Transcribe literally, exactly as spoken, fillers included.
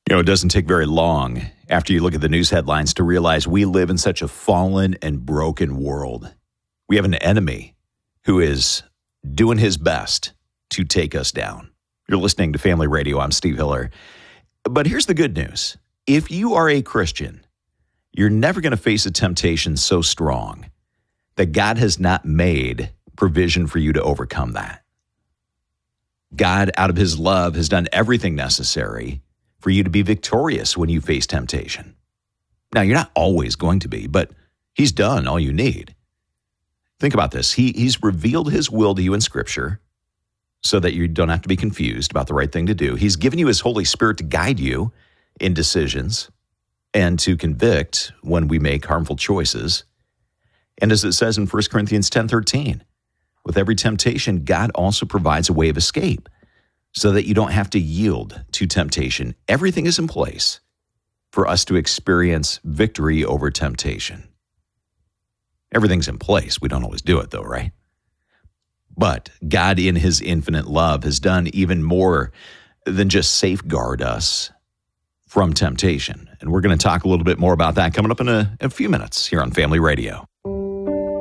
You know, it doesn't take very long after you look at the news headlines to realize we live in such a fallen and broken world. We have an enemy who is doing his best to take us down. You're listening to Family Radio. I'm Steve Hiller. But here's the good news. If you are a Christian, you're never going to face a temptation so strong that God has not made provision for you to overcome that. God, out of his love, has done everything necessary for you to be victorious when you face temptation. Now, you're not always going to be, but he's done all you need. Think about this. He, he's revealed his will to you in Scripture so that you don't have to be confused about the right thing to do. He's given you his Holy Spirit to guide you in decisions and to convict when we make harmful choices. And as it says in First Corinthians ten thirteen, with every temptation, God also provides a way of escape so that you don't have to yield to temptation. Everything is in place for us to experience victory over temptation. Everything's in place. We don't always do it, though, right? But God, in his infinite love, has done even more than just safeguard us from temptation. And we're going to talk a little bit more about that coming up in a, a few minutes here on Family Radio.